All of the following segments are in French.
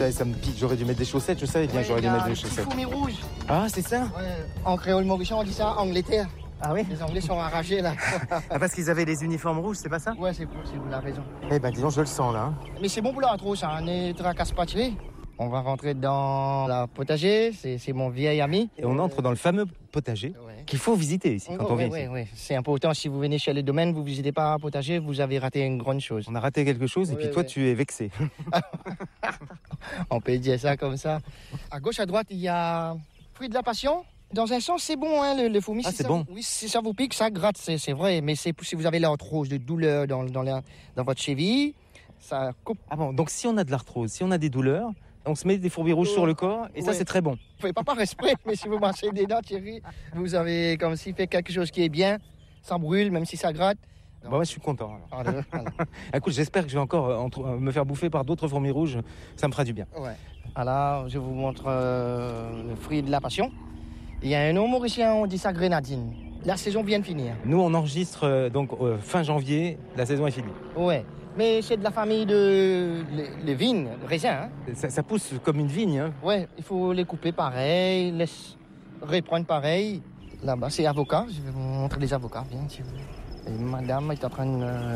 ça me pique. J'aurais dû mettre des chaussettes, je savais bien que j'aurais dû mettre des chaussettes. Fourmi rouge. Ah, c'est ça? Ouais, en créole mauricien, on dit ça Angleterre. Ah oui? Les Anglais sont enragés là. Ah, parce qu'ils avaient les uniformes rouges, c'est pas ça? Ouais, c'est vous la raison. Eh ben, disons, je le sens là. Mais c'est bon pour la trousse, ça, ne tracasse pas tuer. On va rentrer dans la potager, c'est mon vieil ami. Et on entre dans le fameux potager qu'il faut visiter ici quand on vient ici. Oui, c'est important. Si vous venez chez les domaines, vous ne visitez pas un potager, vous avez raté une grande chose. On a raté quelque chose et puis toi, tu es vexé. On peut dire ça comme ça. À gauche, à droite, il y a fruit de la passion. Dans un sens, c'est bon, hein, le fourmi. Ah, si c'est ça, bon. Oui, si ça vous pique, ça gratte, c'est vrai. Mais c'est si vous avez l'arthrose de douleur dans votre cheville, ça coupe. Ah bon, donc si on a de l'arthrose, si on a des douleurs, on se met des fourmis rouges sur le corps et ça, c'est très bon. Vous ne pouvez pas par esprit, mais si vous marchez des dents, Thierry, vous avez comme s'il fait quelque chose qui est bien. Ça brûle, même si ça gratte. Bon, je suis content. Alors. Écoute, j'espère que je vais encore me faire bouffer par d'autres fourmis rouges. Ça me fera du bien. Ouais. Alors, je vous montre le fruit de la passion. Il y a un nom mauricien, on dit ça grenadine. La saison vient de finir. Nous, on enregistre donc fin janvier. La saison est finie. Ouais. Mais c'est de la famille de les vignes, raisins. Hein. Ça pousse comme une vigne. Hein. Ouais, il faut les couper pareil, les reprendre pareil. Là-bas, c'est avocat. Je vais vous montrer les avocats. Bien, si vous voulez. Et madame est en train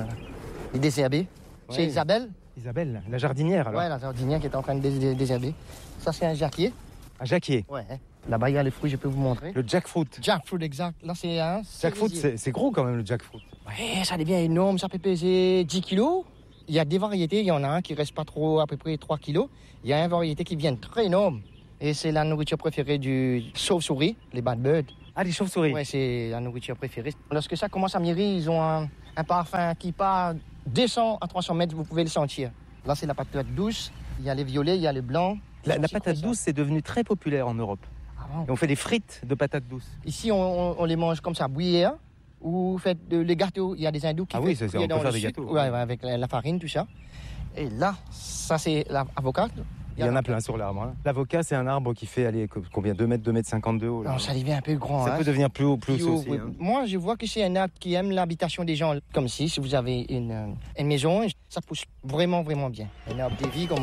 de désherber. Ouais. C'est Isabelle. Isabelle, la jardinière alors. Ouais, la jardinière qui est en train de désherber. Ça, c'est un jacquier. Un jacquier. Ouais. Là-bas, il y a les fruits, je peux vous montrer. Le jackfruit. Jackfruit, exact. Là, c'est un jackfruit, c'est gros quand même, le jackfruit. Ouais, ça devient énorme. Ça peut peser 10 kilos. Il y a des variétés. Il y en a un qui reste pas trop, à peu près 3 kilos. Il y a une variété qui vient très énorme. Et c'est la nourriture préférée du chauve-souris, les bad birds. Ah, les chauves-souris. Ouais, c'est la nourriture préférée. Lorsque ça commence à mûrir, ils ont un parfum qui part 200 à 300 mètres, vous pouvez le sentir. Là, c'est la patate douce. Il y a les violets, il y a les blancs. La patate douce, c'est devenu très populaire en Europe. Ah bon? Et on fait des frites de patates douces. Ici, on les mange comme ça, bouillir. Ou faites les gâteaux. Il y a des hindous qui on peut faire des gâteaux. Ouais, avec la farine, tout ça. Et là, ça, c'est l'avocat. Il y en a plein sur l'arbre. Hein. L'avocat, c'est un arbre qui fait, combien, 2 mètres, 2 mètres 50 de haut. Là. Non, ça devient un peu grand. Ça peut devenir plus haut, plus haut aussi. Oui. Hein. Moi, je vois que c'est un arbre qui aime l'habitation des gens. Comme si vous avez une maison, ça pousse vraiment, vraiment bien. Un arbre de vie, comme